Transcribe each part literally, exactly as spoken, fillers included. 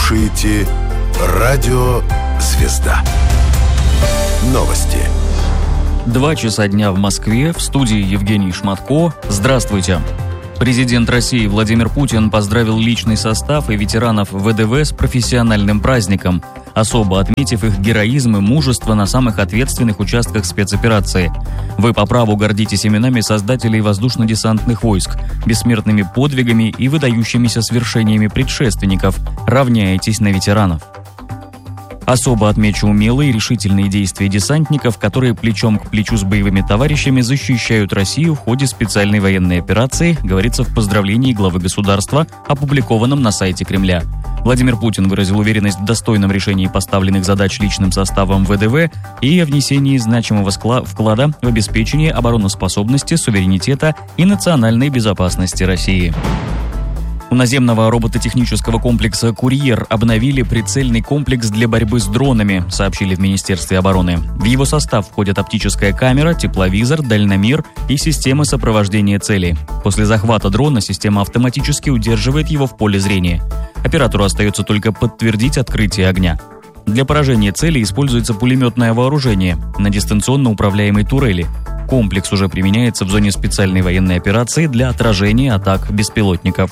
слушаете Радио «Звезда». Новости. Два часа дня в Москве. В студии Евгений Шматко. Здравствуйте. Президент России Владимир Путин поздравил личный состав и ветеранов ВДВ с профессиональным праздником, особо отметив их героизм и мужество на самых ответственных участках спецоперации. Вы по праву гордитесь именами создателей воздушно-десантных войск, бессмертными подвигами и выдающимися свершениями предшественников. Равняетесь на ветеранов. Особо отмечу умелые и решительные действия десантников, которые плечом к плечу с боевыми товарищами защищают Россию в ходе специальной военной операции, говорится в поздравлении главы государства, опубликованном на сайте Кремля. Владимир Путин выразил уверенность в достойном решении поставленных задач личным составом ВДВ и о внесении значимого вклада в обеспечение обороноспособности, суверенитета и национальной безопасности России. У наземного робототехнического комплекса «Курьер» обновили прицельный комплекс для борьбы с дронами, сообщили в Министерстве обороны. В его состав входят оптическая камера, тепловизор, дальномер и система сопровождения цели. После захвата дрона система автоматически удерживает его в поле зрения. Оператору остается только подтвердить открытие огня. Для поражения цели используется пулеметное вооружение на дистанционно управляемой турели. Комплекс уже применяется в зоне специальной военной операции для отражения атак беспилотников.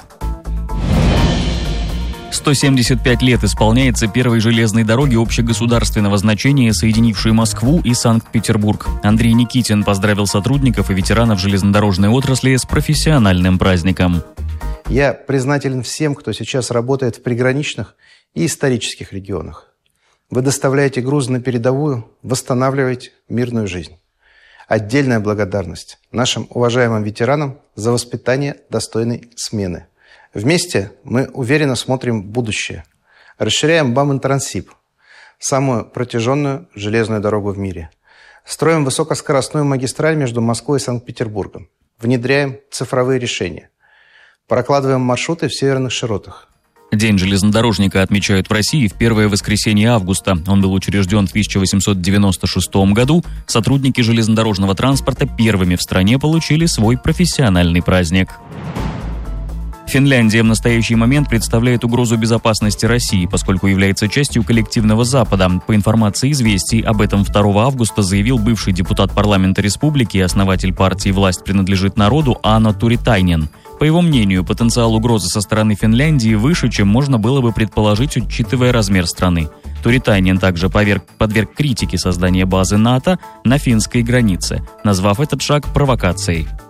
сто семьдесят пять лет исполняется первой железной дороги общегосударственного значения, соединившей Москву и Санкт-Петербург. Андрей Никитин поздравил сотрудников и ветеранов железнодорожной отрасли с профессиональным праздником. Я признателен всем, кто сейчас работает в приграничных и исторических регионах. Вы доставляете груз на передовую, восстанавливаете мирную жизнь. Отдельная благодарность нашим уважаемым ветеранам за воспитание достойной смены. Вместе мы уверенно смотрим в будущее. Расширяем Бауман-Транссиб, самую протяженную железную дорогу в мире. Строим высокоскоростную магистраль между Москвой и Санкт-Петербургом. Внедряем цифровые решения. Прокладываем маршруты в северных широтах. День железнодорожника отмечают в России в первое воскресенье августа. Он был учрежден в тысяча восемьсот девяносто шестом году. Сотрудники железнодорожного транспорта первыми в стране получили свой профессиональный праздник. Финляндия в настоящий момент представляет угрозу безопасности России, поскольку является частью коллективного Запада. По информации «Известий», об этом второго августа заявил бывший депутат парламента республики и основатель партии «Власть принадлежит народу» Анна Туритайнен. По его мнению, потенциал угрозы со стороны Финляндии выше, чем можно было бы предположить, учитывая размер страны. Туритайнен также поверг, подверг критике создания базы НАТО на финской границе, назвав этот шаг провокацией.